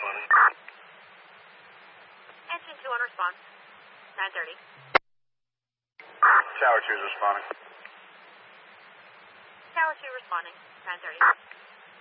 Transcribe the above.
responding. Engine 2 on response. 9:30. Tower 2 is responding. Tower 2 responding. 9:30.